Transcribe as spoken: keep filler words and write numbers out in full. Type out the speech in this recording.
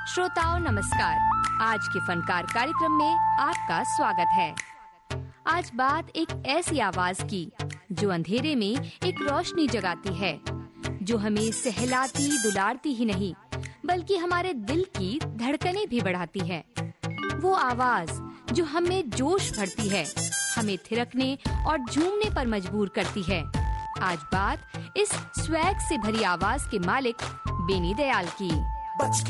श्रोताओं नमस्कार। आज के फनकार कार्यक्रम में आपका स्वागत है। आज बात एक ऐसी आवाज की जो अंधेरे में एक रोशनी जगाती है, जो हमें सहलाती दुलारती ही नहीं बल्कि हमारे दिल की धड़कनें भी बढ़ाती है। वो आवाज जो हमें जोश भरती है, हमें थिरकने और झूमने पर मजबूर करती है। आज बात इस स्वैग से भरी आवाज के मालिक बेनी दयाल की। बच